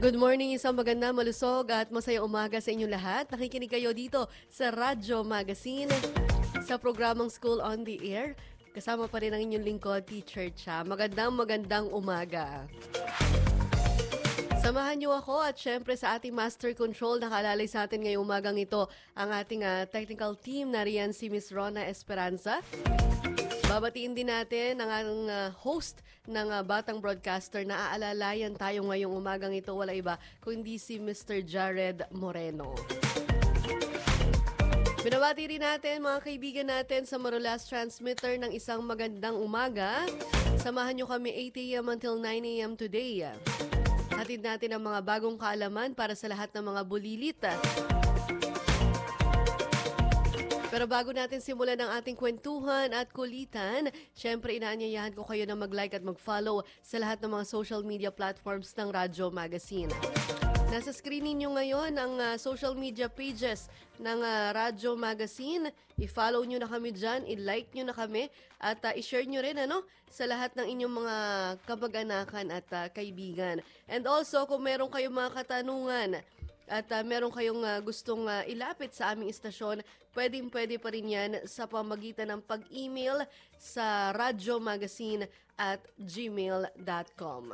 Good morning, isang maganda, malusog at masaya umaga sa inyong lahat. Nakikinig kayo dito sa Radyo Magazine sa programang School on the Air. Kasama pa rin ang inyong lingkod, Teacher Cha. Magandang umaga. Samahan niyo ako at syempre sa ating Master Control, nakalalay sa atin ngayong umagang ito ang ating technical team. Nariyan si Miss Rona Esperanza. Babatiin din natin ang host ng Batang Broadcaster na aalalayan tayo ngayong umagang ito. Wala iba kundi si Mr. Jared Moreno. Binabati rin natin mga kaibigan natin sa Marulas Transmitter ng isang magandang umaga. Samahan nyo kami 8 a.m. until 9 a.m. today. Hatid natin ang mga bagong kaalaman para sa lahat ng mga bulilit. Pero bago natin simulan ang ating kwentuhan at kulitan, syempre inaanyayahan ko kayo na mag-like at mag-follow sa lahat ng mga social media platforms ng Radyo Magazine. Nasa screen ninyo ngayon ang social media pages ng Radyo Magazine. I-follow nyo na kami dyan, i-like nyo na kami at i-share nyo rin sa lahat ng inyong mga kamag-anakan at kaibigan. And also kung meron kayong mga katanungan at meron kayong gustong ilapit sa aming istasyon, pwede pa rin yan sa pamagitan ng pag-email sa radyomagazine@gmail.com.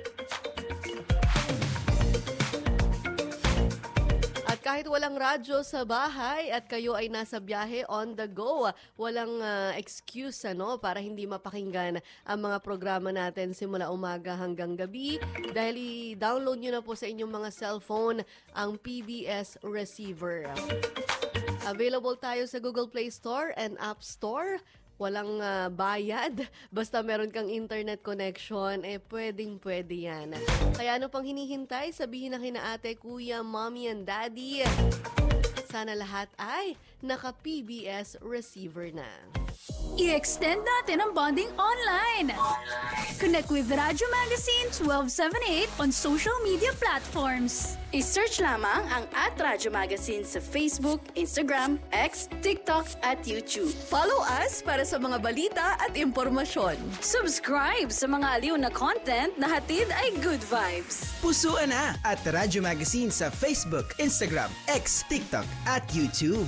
At kahit walang radyo sa bahay at kayo ay nasa biyahe on the go, walang excuse para hindi mapakinggan ang mga programa natin simula umaga hanggang gabi dahil i-download nyo na po sa inyong mga cellphone ang PBS Receiver. Available tayo sa Google Play Store and App Store. Walang bayad. Basta meron kang internet connection, pwedeng-pwede yan. Kaya ano pang hinihintay? Sabihin na kina ate, kuya, mommy, and daddy. Sana lahat ay naka-PBS receiver na. I-extend natin ang bonding online. Connect with Radyo Magazine 1278 on social media platforms. I-search lamang ang @Radyo Magazine sa Facebook, Instagram, X, TikTok at YouTube. Follow us para sa mga balita at impormasyon. Subscribe sa mga aliw na content na hatid ay good vibes. Pusuan na at Radyo Magazine sa Facebook, Instagram, X, TikTok at YouTube.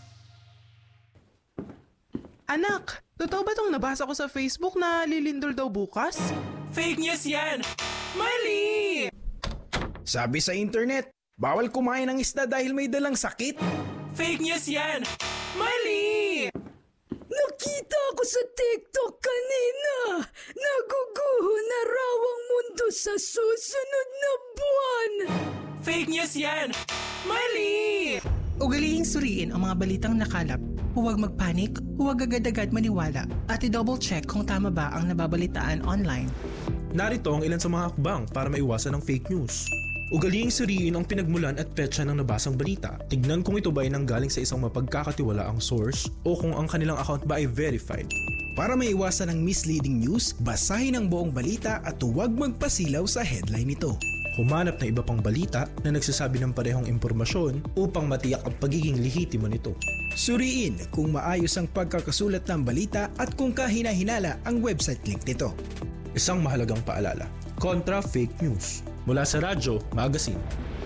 Anak, totoo ba itong nabasa ko sa Facebook na lilindol daw bukas? Fake news yan! Mali! Sabi sa internet, bawal kumain ng isda dahil may dalang sakit. Fake news yan! Mali! Nakita ko sa TikTok kanina. Naguguho na raw ang mundo sa susunod na buwan. Fake news yan! Mali! Ugaliing suriin ang mga balitang nakalap. Huwag magpanik, huwag agad-agad maniwala at i-double check kung tama ba ang nababalitaan online. Narito ang ilan sa mga hakbang para maiwasan ang fake news. Ugaliing suriin ang pinagmulan at petsa ng nabasang balita. Tignan kung ito ba ay nanggaling sa isang mapagkakatiwalaang source o kung ang kanilang account ba ay verified. Para maiwasan ang misleading news, basahin ang buong balita at huwag magpasilaw sa headline nito. Humanap ng iba pang balita na nagsasabi ng parehong impormasyon upang matiyak ang pagiging lehitimo nito. Suriin kung maayos ang pagkakasulat ng balita at kung kahina-hinala ang website link nito. Isang mahalagang paalala, kontra fake news. Mula sa Radyo Magazine.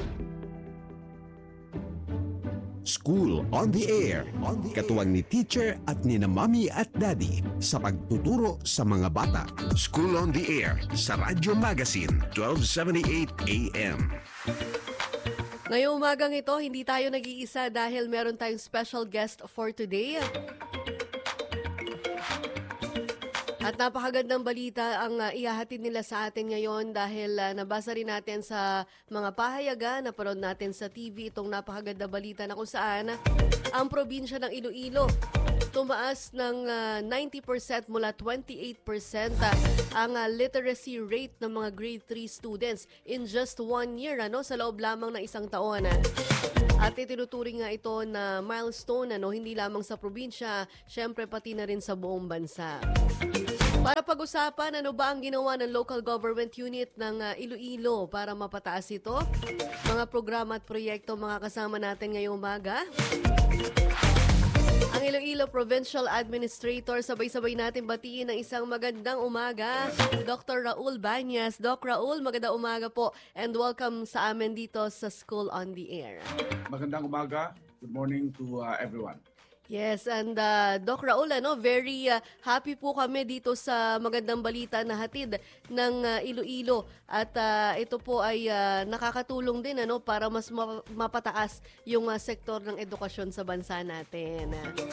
School on the Air. Katuwang ni Teacher at ni na Mommy at Daddy sa pagtuturo sa mga bata. School on the Air sa Radyo Magazine 1278 AM. Ngayong umagang ito, hindi tayo nag-iisa dahil meron tayong special guest for today. At napakagandang balita ang ihahatid nila sa atin ngayon dahil nabasa rin natin sa mga pahayagan, napanood natin sa TV itong napakaganda balita na kung saan ang probinsya ng Iloilo tumaas ng 90% mula 28% ang literacy rate ng mga grade 3 students in just 1 year sa loob lamang ng isang taon. At itinuturing nga ito na milestone hindi lamang sa probinsya, syempre pati na rin sa buong bansa. Para pag-usapan, ano ba ang ginawa ng local government unit ng Iloilo para mapataas ito? Mga programa at proyekto mga kasama natin ngayong umaga. Ang Iloilo Provincial Administrator, sabay-sabay natin batiin ng isang magandang umaga. Dr. Raul Banyas. Doc Raul, magandang umaga po and welcome sa amin dito sa School on the Air. Magandang umaga. Good morning to everyone. Yes, and Doc Raul, very happy po kami dito sa magandang balita na hatid ng Iloilo. At ito po ay nakakatulong din para mas mapataas yung sektor ng edukasyon sa bansa natin.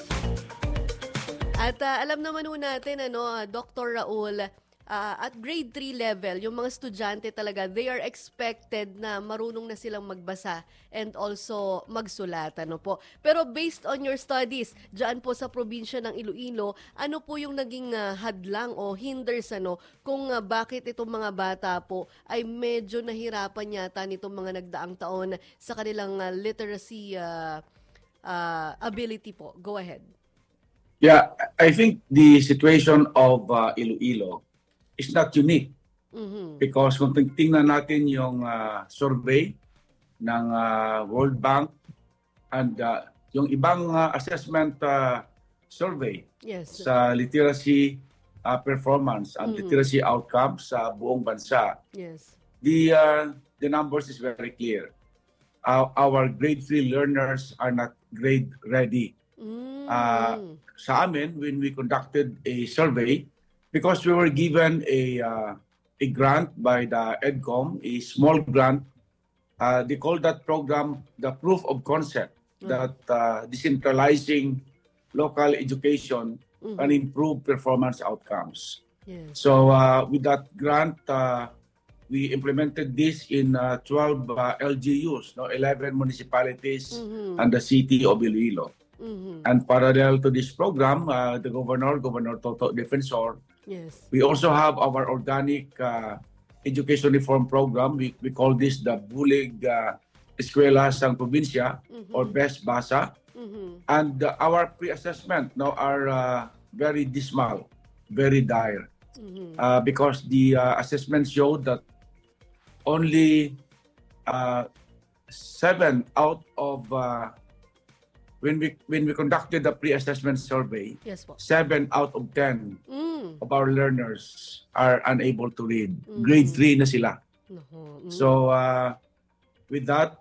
At alam naman natin, Dr. Raul, at grade 3 level, yung mga estudyante talaga, they are expected na marunong na silang magbasa and also magsulat. Po. Pero based on your studies, dyan po sa probinsya ng Iloilo, ano po yung naging hadlang o hinders kung bakit itong mga bata po ay medyo nahirapan yata nitong mga nagdaang taon sa kanilang literacy ability po? Go ahead. Yeah, I think the situation of Iloilo is not unique. Because kung tingnan natin yung survey ng World Bank and yung ibang assessment survey sa literacy performance and literacy outcomes sa buong bansa, the numbers is very clear. Our grade 3 learners are not grade ready. Sa amin, when we conducted a survey, because we were given a grant by the EDCOM, a small grant, they call that program the proof of concept that decentralizing local education can improve performance outcomes. So with that grant, we implemented this in 12 LGUs, 11 municipalities and the city of Iloilo. And parallel to this program, the Governor Toto Defensor, we also have our organic education reform program. We call this the Bulig Eskwela sang Probinsya or Best Basa. And our pre-assessment now are very dismal, very dire. Because the assessment showed that only 7 out of when we conducted the pre-assessment survey, 7 out of 10 of our learners are unable to read. Grade 3 na sila. So with that,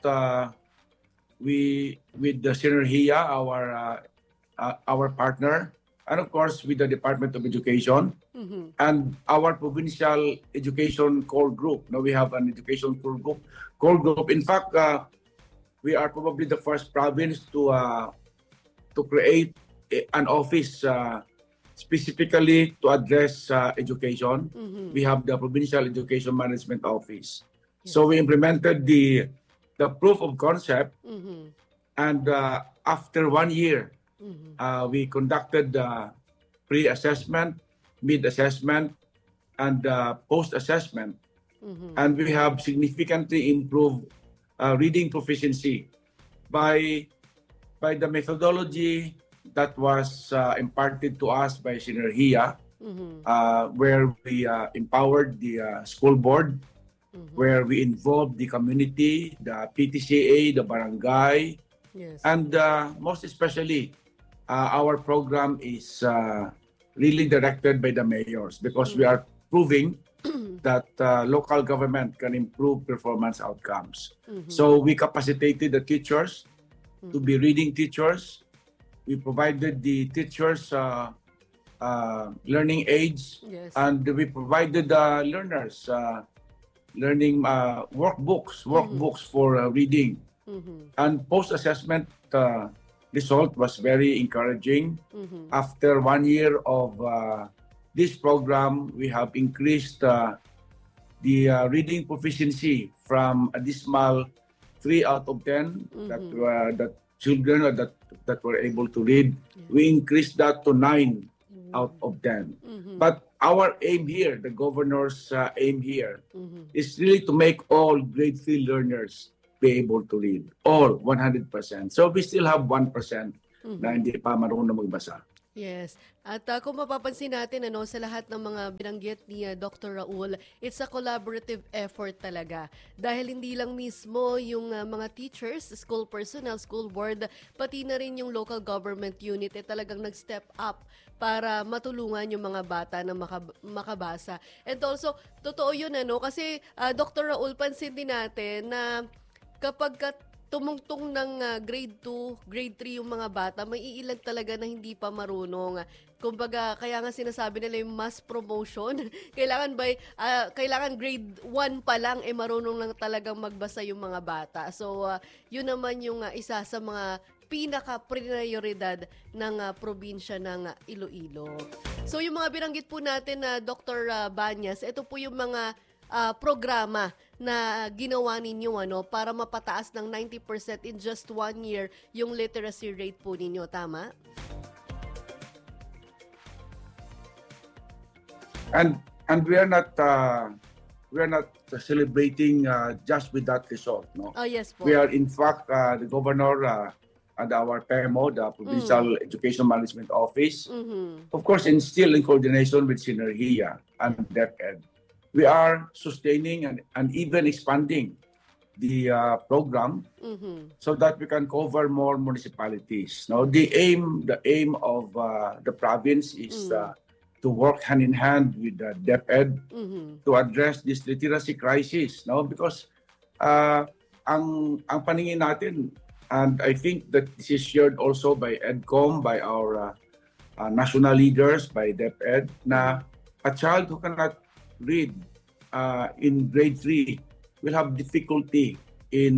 we with the Synergia, our partner, and of course with the Department of Education and our provincial education core group. Now we have an education core group. In fact, we are probably the first province to create an office specifically to address education. We have the Provincial Education Management Office. So we implemented the proof of concept, and after 1 year, we conducted pre-assessment, mid-assessment, and post-assessment, and we have significantly improved reading proficiency by the methodology that was imparted to us by Synergia, where we empowered the school board, where we involved the community, the PTCA, the barangay, and most especially, our program is really directed by the mayors because we are proving that local government can improve performance outcomes. So we capacitated the teachers to be reading teachers. We provided the teachers learning aids, and we provided the learners learning workbooks for reading. And post-assessment result was very encouraging. After 1 year of this program, we have increased the reading proficiency from a dismal 3 out of 10 that children that were able to read. We increased that to 9 out of 10. But our aim here, the governor's aim here, is really to make all grade 3 learners be able to read. All 100%. So we still have 1% na hindi pa marunong magbasa. Yes. At kung mapapansin natin sa lahat ng mga binanggit ni Dr. Raul, it's a collaborative effort talaga. Dahil hindi lang mismo yung mga teachers, school personnel, school board, pati na rin yung local government unit talagang nag-step up para matulungan yung mga bata na makabasa. And also, totoo yun kasi Dr. Raul, pansin din natin na kapag tumungtong ng grade 2, grade 3 yung mga bata, may iilan talaga na hindi pa marunong. Kumbaga, kaya nga sinasabi nila yung mass promotion. Kailangan grade 1 pa lang marunong lang talagang magbasa yung mga bata. So, yun naman yung isa sa mga pinaka-prioridad ng probinsya ng Iloilo. So, yung mga binanggit po natin na Dr. Banyas, ito po yung mga programa na ginawa ninyo para mapataas ng 90% in just 1 year yung literacy rate po ninyo, tama? And we are not celebrating just with that result, no? Oh, yes po. We are in fact the governor and our PMO, the Provincial Education Management Office, of course, still in coordination with Synergia and DepEd. We are sustaining and even expanding the program so that we can cover more municipalities. Now, the aim of the province is to work hand in hand with the DepEd to address this literacy crisis. No, because ang paningin natin, and I think that this is shared also by EDCOM, by our national leaders, by DepEd, na a child who cannot read in grade 3 will have difficulty in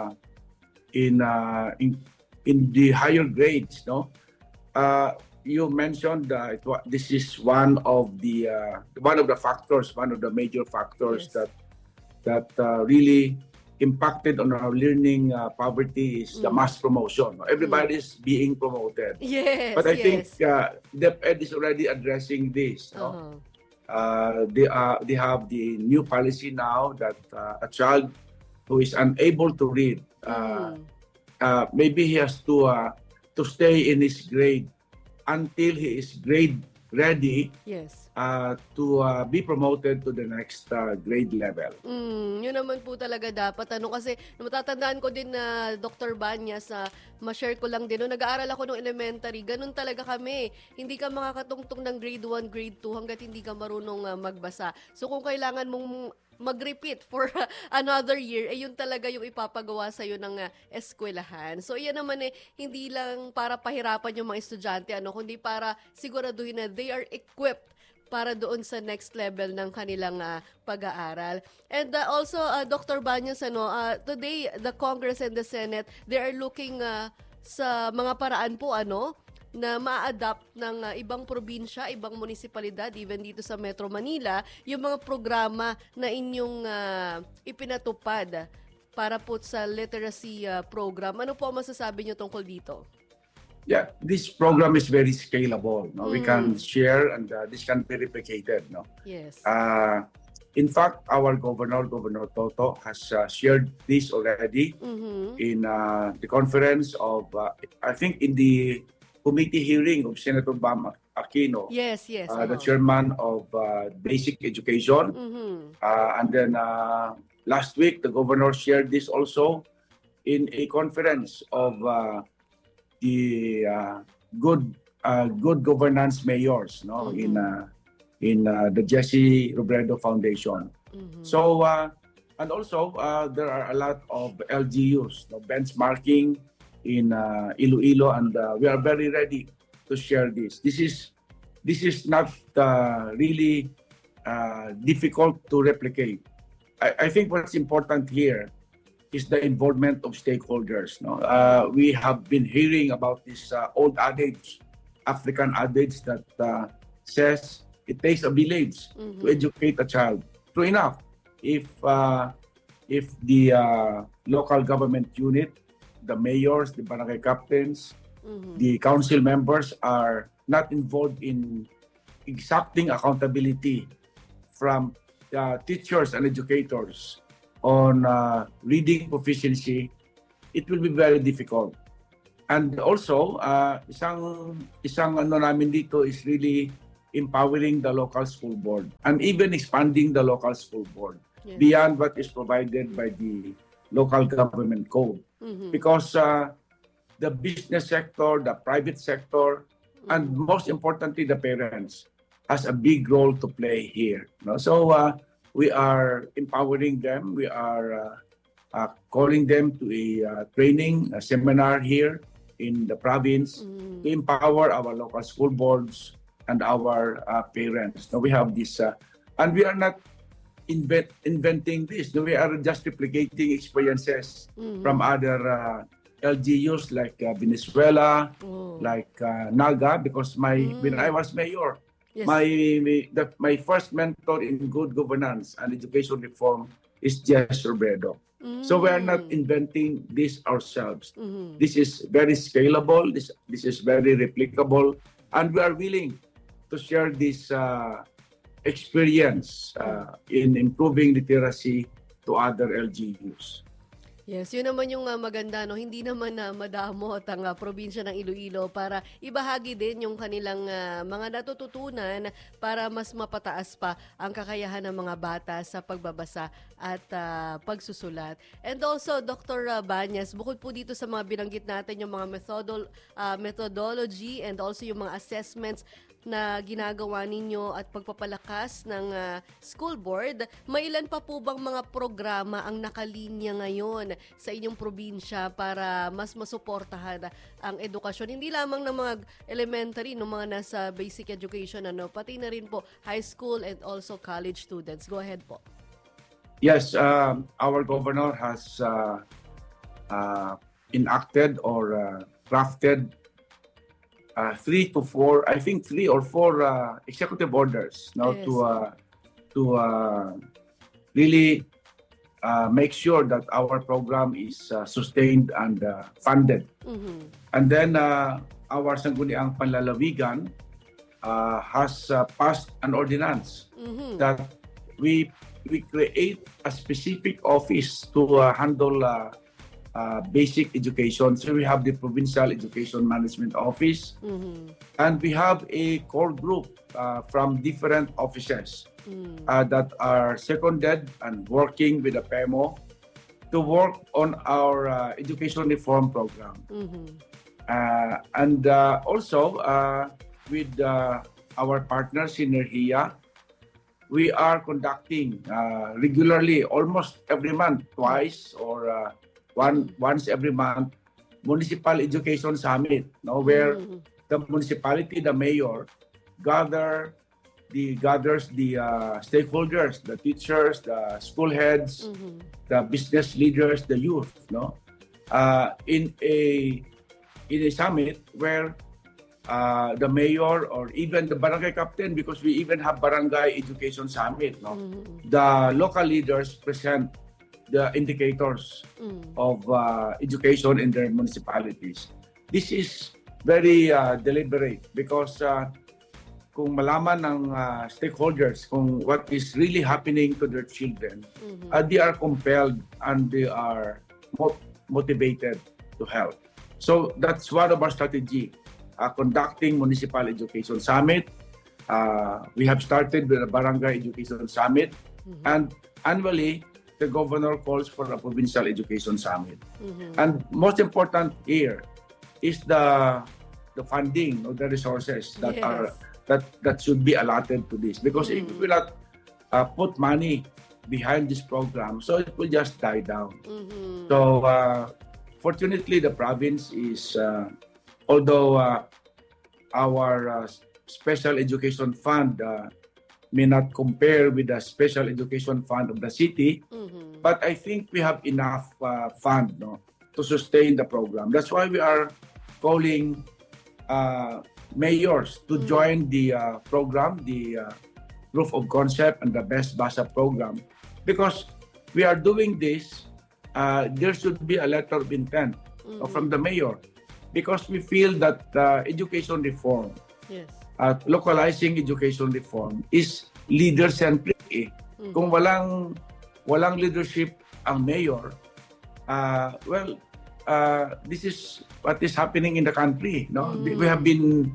the higher grades. No, you mentioned this is one of the factors, one of the major factors that really impacted on our learning poverty is the mass promotion. Everybody's being promoted. Yes, but I think DepEd is already addressing this. No? They have the new policy now that a child who is unable to read, maybe he has to stay in his grade until he is grade ready to be promoted to the next grade level. Yun naman po talaga dapat. Kasi matatandaan ko din na Dr. Banyas, ma-share ko lang din. Nag-aaral ako nung elementary, ganun talaga kami. Hindi ka makakatungtong ng grade 1, grade 2 hanggat hindi ka marunong magbasa. So kung kailangan mong mag-repeat for another year, yun talaga yung ipapagawa sa'yo ng eskwelahan. So, yan naman hindi lang para pahirapan yung mga estudyante, kundi para siguraduhin na they are equipped para doon sa next level ng kanilang pag-aaral. And also, Dr. Banyas, today, the Congress and the Senate, they are looking sa mga paraan po, na ma-adapt ng ibang probinsya, ibang munisipalidad, even dito sa Metro Manila, yung mga programa na inyong ipinatupad para po sa literacy program. Ano po ang masasabi nyo tungkol dito? Yeah, this program is very scalable. No? We can share and this can be replicated. No? Yes. In fact, our Governor Toto, has shared this already in the conference of, I think in the committee hearing of Senator Bam Aquino, the chairman of basic education. And then last week, the governor shared this also in a conference of the good governance mayors, no, in the Jesse Robredo Foundation. So and also there are a lot of LGUs, benchmarking in Iloilo, and we are very ready to share this. This is not really difficult to replicate. I think what's important here is the involvement of stakeholders. No, we have been hearing about this old adage, African adage that says it takes a village to educate a child. True enough, if the local government unit, the mayors, the barangay captains, the council members are not involved in exacting accountability from teachers and educators on reading proficiency, it will be very difficult. And also, isang ano namin dito is really empowering the local school board and even expanding the local school board beyond what is provided by the local government code. Because the business sector, the private sector, and most importantly, the parents has a big role to play here. No? So we are empowering them. We are calling them to a training, a seminar here in the province to empower our local school boards and our parents. Now we have this, and we are not inventing this. We are just replicating experiences from other LGUs like Venezuela, like Naga, because when I was mayor, my first mentor in good governance and education reform is Jess Robredo. So we are not inventing this ourselves. This is very scalable. This is very replicable, and we are willing to share this experience in improving literacy to other LGUs. Yes, yun naman yung maganda, no? Hindi naman madamot ang probinsya ng Iloilo para ibahagi din yung kanilang mga natututunan para mas mapataas pa ang kakayahan ng mga bata sa pagbabasa at pagsusulat. And also, Dr. Banyas, bukod po dito sa mga binanggit natin yung mga methodology and also yung mga assessments na ginagawa ninyo at pagpapalakas ng school board, mailan pa po bang mga programa ang nakalinya ngayon sa inyong probinsya para mas masuportahan ang edukasyon? Hindi lamang ng mga elementary, ng mga nasa basic education, pati na rin po high school and also college students. Go ahead po. Yes, our governor has enacted or crafted 3 or 4 executive orders now to really make sure that our program is sustained and funded. And then our Sangguniang Panlalawigan has passed an ordinance that we create a specific office to handle basic education. So we have the Provincial Education Management Office, and we have a core group from different offices that are seconded and working with the PEMO to work on our education reform program. And also with our partner Synergia, we are conducting regularly, almost every month, twice or once every month, Municipal Education Summit, where the municipality, the mayor, gathers the stakeholders, the teachers, the school heads, the business leaders, the youth, in a summit where the mayor or even the barangay captain, because we even have barangay education summit, the local leaders present the indicators of education in their municipalities. This is very deliberate because kung malaman ng stakeholders kung what is really happening to their children, they are compelled and they are motivated to help. So that's one of our strategy, conducting Municipal Education Summit. We have started with a Barangay Education Summit, and annually, the governor calls for a Provincial Education Summit. And most important here is the funding or the resources that are that should be allotted to this. Because if we will not put money behind this program, so it will just die down. So fortunately, the province is, although our special education fund may not compare with the special education fund of the city, but I think we have enough fund to sustain the program. That's why we are calling mayors to join the program, the proof of concept and the Best Basa program. Because we are doing this, there should be a letter of intent from the mayor. Because we feel that education reform, localizing education reform is leader-centric. Kung walang leadership ang mayor, well, this is what is happening in the country. No, we have been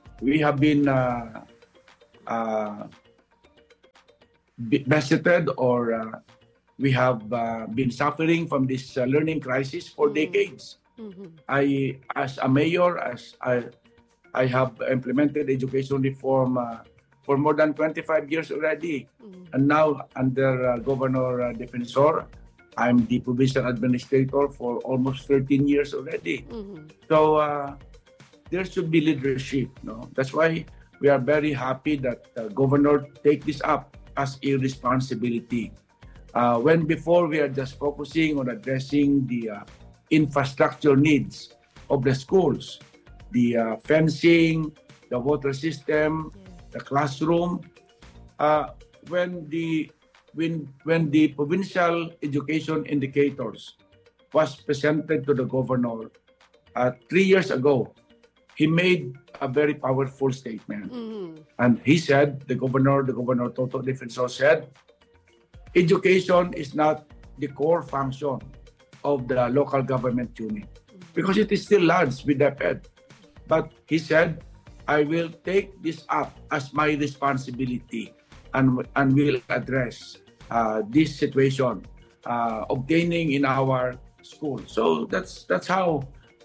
visited, or we have been suffering from this learning crisis for decades. I, as a mayor, I have implemented education reform for more than 25 years already. And now under Governor Defensor, I'm the provincial administrator for almost 13 years already. So there should be leadership. No? That's why we are very happy that the governor take this up as a responsibility. When before we are just focusing on addressing the infrastructure needs of the schools, the fencing, the water system, the classroom. When the provincial education indicators was presented to the governor 3 years ago, he made a very powerful statement. And he said, the governor Toto Defensor said, education is not the core function of the local government unit because it is still large with DepEd. But he said, I will take this up as my responsibility and will address this situation obtaining in our school. So that's how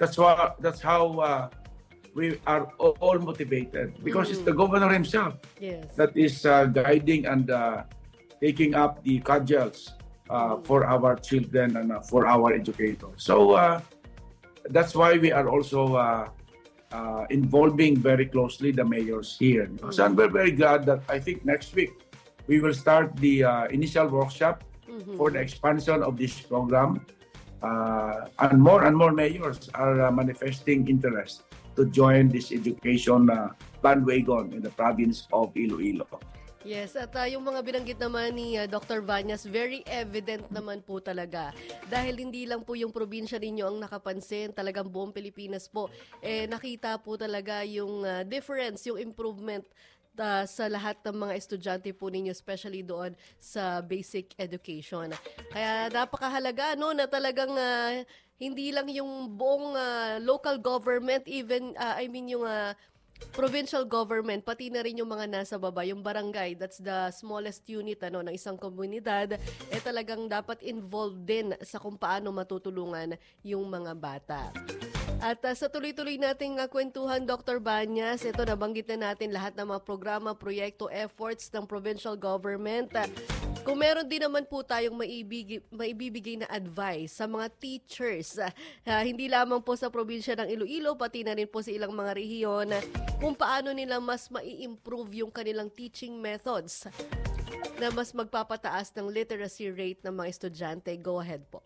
we are all motivated because it's the governor himself that is guiding and taking up the cudgels for our children and for our educators. So that's why we are also involving very closely the mayors here. So I'm very glad that I think next week we will start the initial workshop for the expansion of this program. And more mayors are manifesting interest to join this education bandwagon in the province of Iloilo. Yes, at yung mga binanggit naman ni Dr. Vanyas, very evident naman po talaga. Dahil hindi lang po yung probinsya ninyo ang nakapansin, talagang buong Pilipinas po. Nakita po talaga yung difference, yung improvement sa lahat ng mga estudyante po ninyo, especially doon sa basic education. Kaya napakahalaga na talagang hindi lang yung buong local government, even yung provincial government, pati na rin yung mga nasa baba, yung barangay, that's the smallest unit ng isang komunidad, talagang dapat involved din sa kung paano matutulungan yung mga bata. At sa tuloy-tuloy nating kwentuhan, Dr. Banyas, ito nabanggit na natin lahat ng mga programa, proyekto, efforts ng provincial government. Kung meron din naman po tayong maibibigay na advice sa mga teachers, hindi lamang po sa probinsya ng Iloilo, pati na rin po sa ilang mga rehiyon, kung paano nila mas mai-improve yung kanilang teaching methods na mas magpapataas ng literacy rate ng mga estudyante. Go ahead po.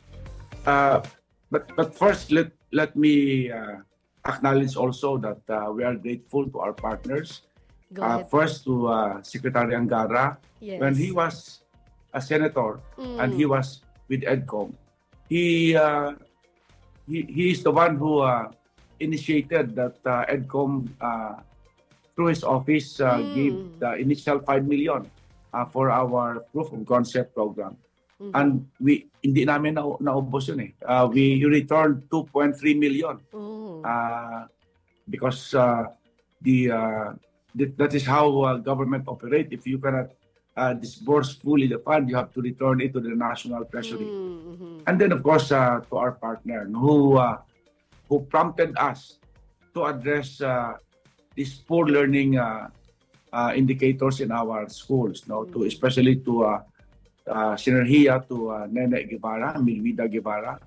But first, let me acknowledge also that we are grateful to our partners. First to Secretary Angara, when he was a senator and he was with EDCOM, he is the one who initiated that EDCOM through his office gave the initial 5 million for our proof of concept program. And we hindi namin naubos yun we returned 2.3 million because that is how government operate. If you cannot disburse fully the fund, you have to return it to the national treasury. And then of course to our partner who prompted us to address these poor learning indicators in our schools, especially to Sinergia, to Nene Guevara, Milvida Guevara.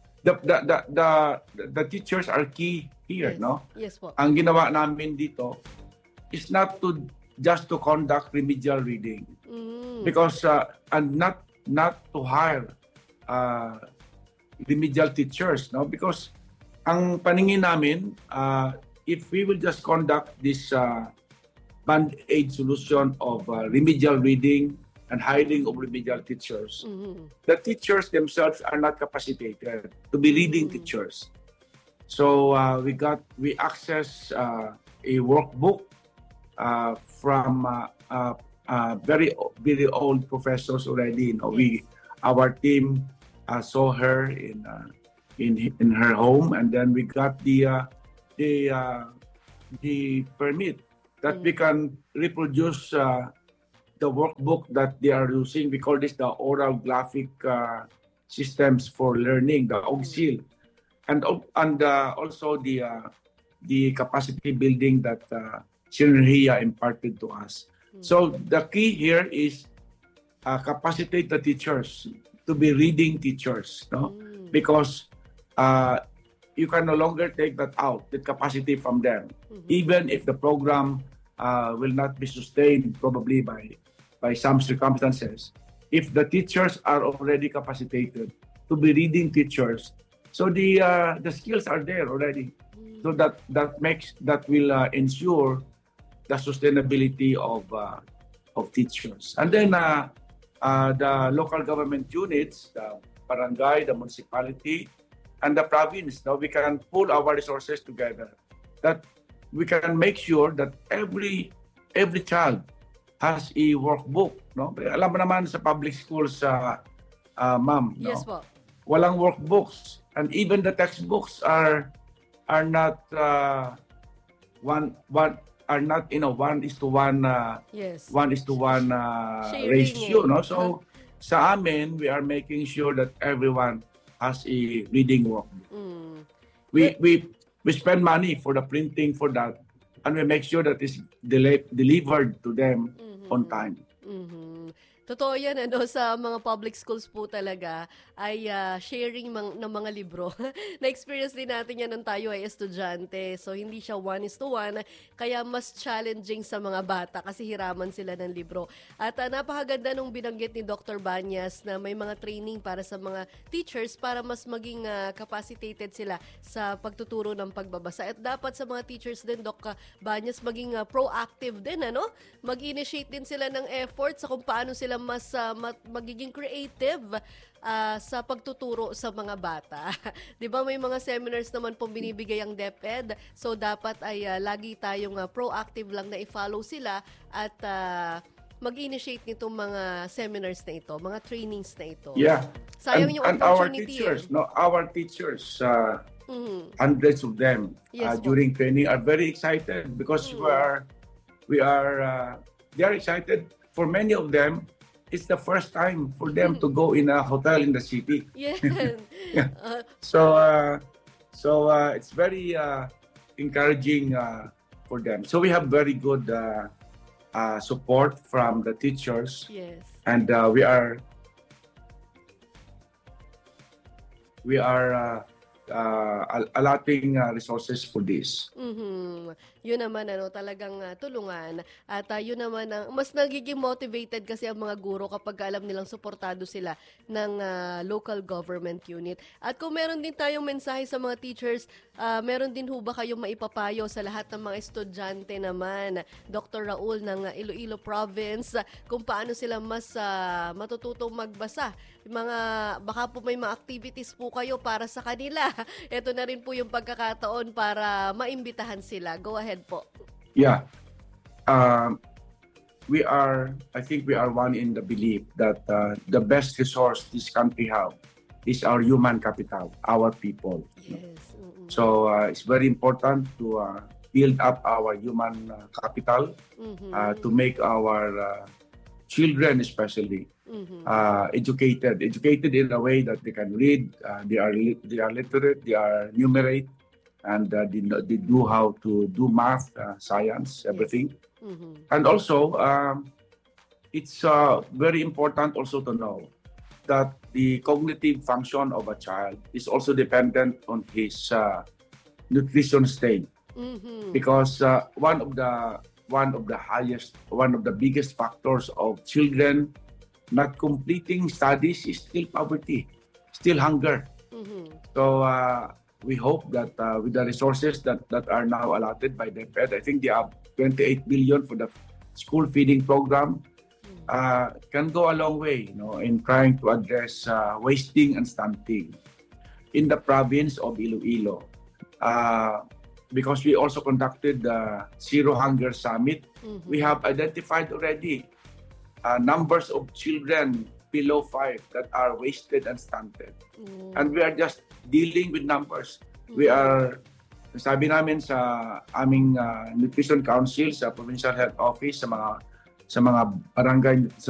The teachers are key here, Yes po. Ang ginawa namin dito is not just to conduct remedial reading, because and not to hire remedial teachers, because ang paningin namin, if we will just conduct this band-aid solution of remedial reading and hiring of remedial teachers, the teachers themselves are not capacitated to be reading teachers. So we access a workbook from very old professors already. Our team saw her in in her home, and then we got the permit that we can reproduce the workbook that they are using. We call this the oral graphic systems for learning, the OGSIL, and also the capacity building that Synergia imparted to us. So the key here is capacitate the teachers to be reading teachers, no? Because you can no longer take that out, the capacity from them, even if the program will not be sustained probably by some circumstances. If the teachers are already capacitated to be reading teachers, so the skills are there already. So that will ensure the sustainability of teachers. And then the local government units, the barangay, the municipality, and the province, now we can pull our resources together, that we can make sure that every child has a workbook, no? Alam mo naman sa public schools, ma'am, no? Yes po. Walang workbooks, and even the textbooks are not 1:1 Yes. 1:1 ratio, no? So sa amin, we are making sure that everyone has a reading workbook. We spend money for the printing for that, and we make sure that it's delivered to them on time. Totoo yan, sa mga public schools po talaga ay sharing ng mga libro. Na-experience din natin yan nung tayo ay estudyante. So, hindi siya 1:1, kaya mas challenging sa mga bata kasi hiraman sila ng libro. At napakaganda nung binanggit ni Dr. Banyas na may mga training para sa mga teachers para mas maging capacitated sila sa pagtuturo ng pagbabasa. At dapat sa mga teachers din, Dr. Banyas, maging proactive din, mag-initiate din sila ng effort sa kung paano sila mas magiging creative sa pagtuturo sa mga bata. 'Di ba may mga seminars naman pong binibigay ang DepEd, so dapat ay lagi tayong proactive lang na i-follow sila at mag-initiate nitong mga seminars na ito, mga trainings na ito. Yeah. Sayang yung opportunity. Our teachers, hundreds of them during training are very excited because they are excited. For many of them, it's the first time for them to go in a hotel in the city. Yeah. So it's very encouraging for them. So we have very good support from the teachers. Yes. And we are allotting resources for this. Yun naman talagang tulungan at yun naman mas nagiging motivated kasi ang mga guro kapag alam nilang suportado sila ng local government unit. At kung meron din tayong mensahe sa mga teachers, meron din ho ba kayong maipapayo sa lahat ng mga estudyante naman, Dr. Raul ng Iloilo Province, kung paano sila mas matututong magbasa? Baka po may mga activities po kayo para sa kanila. Ito na rin po yung pagkakataon para maimbitahan sila. Go ahead po. Yeah. I think we are one in the belief that the best resource this country have is our human capital, our people. Yes. So it's very important to build up our human capital to make our children especially educated in a way that they can read, they are literate, they are numerate, and they know how to do math, science, everything. And also, it's very important also to know that the cognitive function of a child is also dependent on his nutrition state. Because one of the biggest factors of children not completing studies is still poverty, still hunger. So we hope that with the resources that are now allotted by DepEd, I think they have 28 billion for the school feeding program, can go a long way, in trying to address wasting and stunting in the province of Iloilo. Because we also conducted the Zero Hunger Summit, we have identified already numbers of children below 5 that are wasted and stunted. And we are just dealing with numbers. We are, sabi namin sa aming Nutrition Council, sa Provincial Health Office, sa mga barangay,